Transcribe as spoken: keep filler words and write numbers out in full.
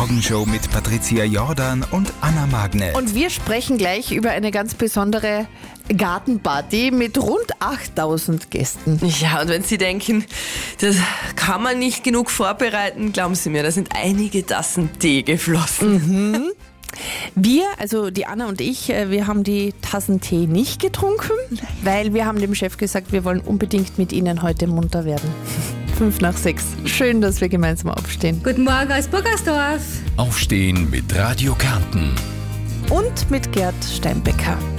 Morgenshow mit Patricia Jordan und Anna Magnet. Und wir sprechen gleich über eine ganz besondere Gartenparty mit rund achttausend Gästen. Ja, und wenn Sie denken, das kann man nicht genug vorbereiten, glauben Sie mir, da sind einige Tassen Tee geflossen. Mhm. Wir, also die Anna und ich, wir haben die Tassen Tee nicht getrunken, weil wir haben dem Chef gesagt, wir wollen unbedingt mit Ihnen heute munter werden. Fünf nach sechs. Schön, dass wir gemeinsam aufstehen. Guten Morgen aus Burgersdorf. Aufstehen mit Radio Kärnten. Und mit Gerd Steinbecker.